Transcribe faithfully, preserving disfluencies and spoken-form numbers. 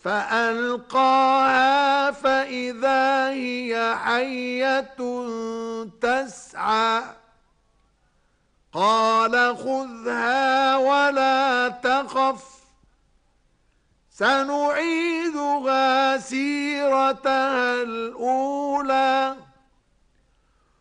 فألقاها فإذا هي حية تسعى قال خذها ولا تخف سنعيدها سيرتها الأولى